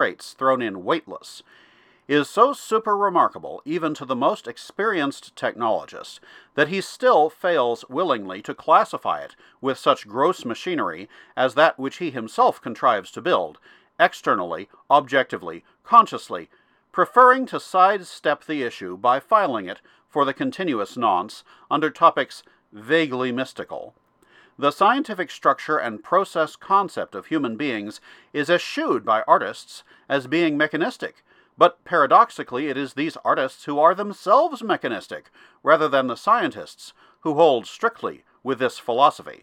traits thrown in weightless, is so super remarkable even to the most experienced technologist that he still fails willingly to classify it with such gross machinery as that which he himself contrives to build, externally, objectively, consciously, preferring to sidestep the issue by filing it for the continuous nonce under topics vaguely mystical. The scientific structure and process concept of human beings is eschewed by artists as being mechanistic, but paradoxically it is these artists who are themselves mechanistic, rather than the scientists who hold strictly with this philosophy.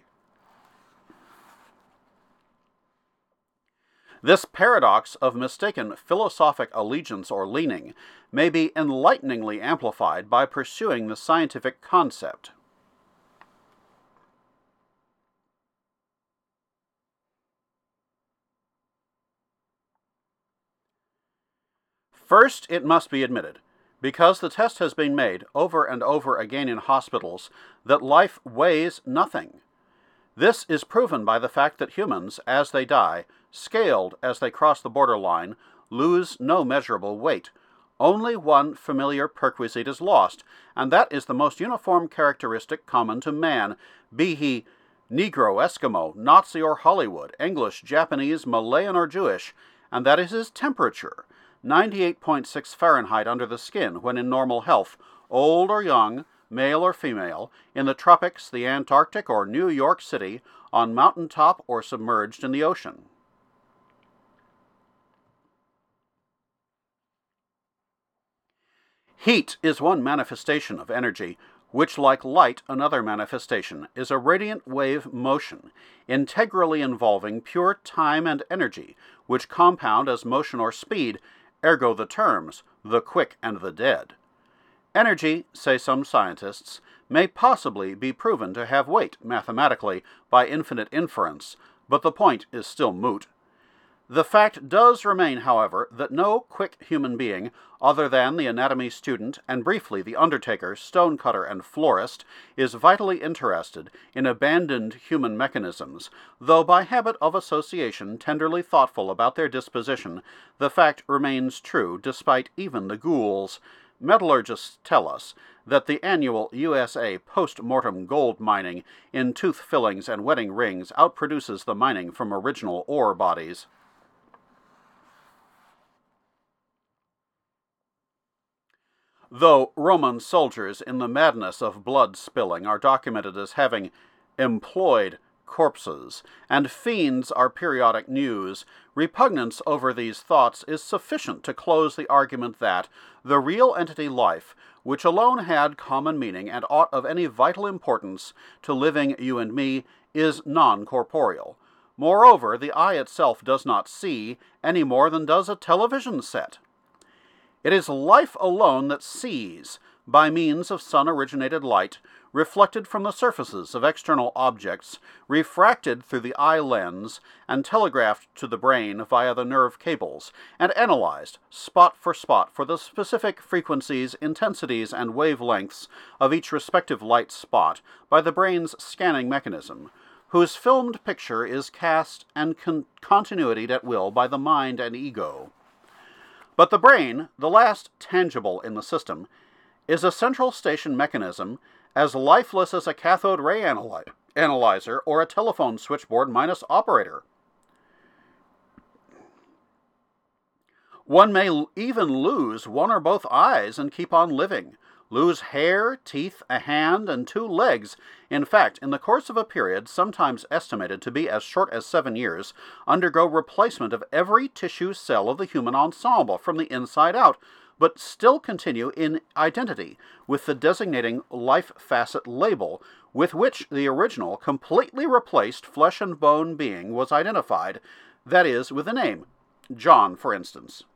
This paradox of mistaken philosophic allegiance or leaning may be enlighteningly amplified by pursuing the scientific concept. First, it must be admitted, because the test has been made over and over again in hospitals, that life weighs nothing. This is proven by the fact that humans, as they die, scaled as they cross the borderline, lose no measurable weight. Only one familiar perquisite is lost, and that is the most uniform characteristic common to man, be he Negro, Eskimo, Nazi or Hollywood, English, Japanese, Malayan or Jewish, and that is his temperature, 98.6 Fahrenheit under the skin when in normal health, old or young, male or female, in the tropics, the Antarctic, or New York City, on mountaintop or submerged in the ocean. Heat is one manifestation of energy, which, like light, another manifestation, is a radiant wave motion, integrally involving pure time and energy, which compound as motion or speed, ergo the terms, the quick and the dead. Energy, say some scientists, may possibly be proven to have weight mathematically by infinite inference, but the point is still moot. The fact does remain, however, that no quick human being, other than the anatomy student and briefly the undertaker, stonecutter, and florist, is vitally interested in abandoned human mechanisms, though by habit of association tenderly thoughtful about their disposition, the fact remains true despite even the ghouls. Metallurgists tell us that the annual USA post-mortem gold mining in tooth fillings and wedding rings outproduces the mining from original ore bodies. Though Roman soldiers in the madness of blood spilling are documented as having employed corpses, and fiends are periodic news, repugnance over these thoughts is sufficient to close the argument that the real entity life, which alone had common meaning and aught of any vital importance to living you and me, is non-corporeal. Moreover, the eye itself does not see any more than does a television set. It is life alone that sees, by means of sun-originated light, reflected from the surfaces of external objects, refracted through the eye lens, and telegraphed to the brain via the nerve cables, and analyzed, spot for the specific frequencies, intensities, and wavelengths of each respective light spot by the brain's scanning mechanism, whose filmed picture is cast and continued at will by the mind and ego. But the brain, the last tangible in the system, is a central station mechanism as lifeless as a cathode ray analyzer or a telephone switchboard minus operator. One may even lose one or both eyes and keep on living, lose hair, teeth, a hand, and 2 legs. In fact, in the course of a period, sometimes estimated to be as short as 7 years, undergo replacement of every tissue cell of the human ensemble from the inside out, but still continue in identity with the designating life facet label with which the original completely replaced flesh and bone being was identified, that is, with a name, John, for instance.